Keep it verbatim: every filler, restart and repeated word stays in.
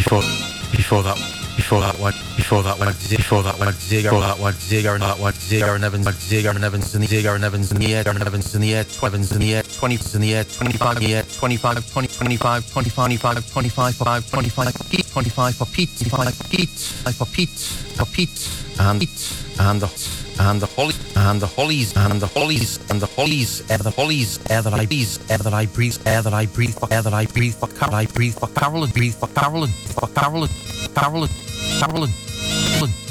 before before that before that one before that one before that one Ziggler before that one Ziggler and that one Ziggler and Evans Ziggler and Evans in the Ziggler and Evans in the air and Evans in the air Evans in the air twenty in the air twenty-five in the air twenty-five twenty twenty-five twenty-five twenty-five five twenty-five for Pete twenty-five for Pete twenty-five for Pete for Pete for Pete and Pete and the and the holly and the hollies and the hollies and the hollies air the hollies air that I breathe air that I breathe air that I breathe for air that I breathe for Carol I breathe for Carolyn breathe for Carolyn for Carolyn Carolyn Carolyn Carolyn